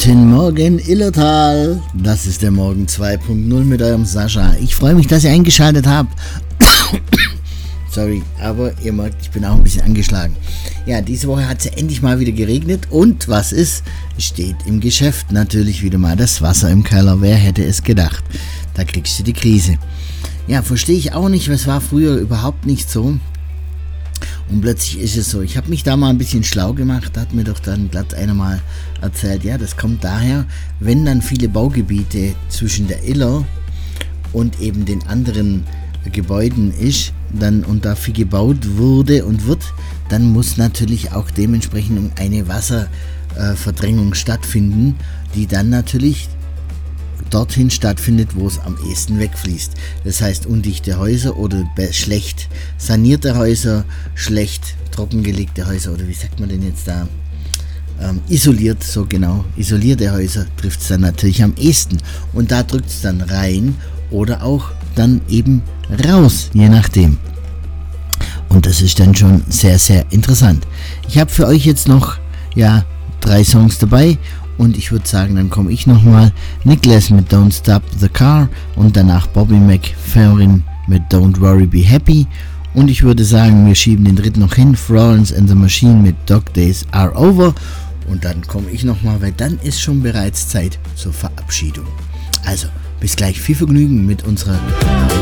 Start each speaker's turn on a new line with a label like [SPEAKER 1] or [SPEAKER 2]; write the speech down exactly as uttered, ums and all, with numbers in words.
[SPEAKER 1] Guten Morgen, Illertal. Das ist der Morgen zwei Punkt null mit eurem Sascha. Ich freue mich, dass ihr eingeschaltet habt. Sorry, aber ihr merkt, ich bin auch ein bisschen angeschlagen. Ja, diese Woche hat es ja endlich mal wieder geregnet. Und was ist? Steht im Geschäft natürlich wieder mal das Wasser im Keller. Wer hätte es gedacht? Da kriegst du die Krise. Ja, verstehe ich auch nicht. Es war früher überhaupt nicht so. Und plötzlich ist es so. Ich habe mich da mal ein bisschen schlau gemacht. Da hat mir doch dann glatt einer mal erzählt, ja, das kommt daher, wenn dann viele Baugebiete zwischen der Iller und eben den anderen Gebäuden ist, dann und da viel gebaut wurde und wird, dann muss natürlich auch dementsprechend eine Wasserverdrängung äh, stattfinden, die dann natürlich dorthin stattfindet, wo es am ehesten wegfließt. Das heißt, undichte Häuser oder schlecht sanierte Häuser, schlecht trockengelegte Häuser oder wie sagt man denn jetzt da? Ähm, isoliert, so genau. Isolierte Häuser trifft es dann natürlich am ehesten. Und da drückt es dann rein oder auch dann eben raus, je nachdem. Und das ist dann schon sehr, sehr interessant. Ich habe für euch jetzt noch ja drei Songs dabei. Und ich würde sagen, dann komme ich nochmal. Nicholas mit Don't Stop the Car und danach Bobby McFerrin mit Don't Worry Be Happy. Und ich würde sagen, wir schieben den dritten noch hin. Florence and the Machine mit Dog Days Are Over. Und dann komme ich nochmal, weil dann ist schon bereits Zeit zur Verabschiedung. Also, bis gleich, viel Vergnügen mit unserer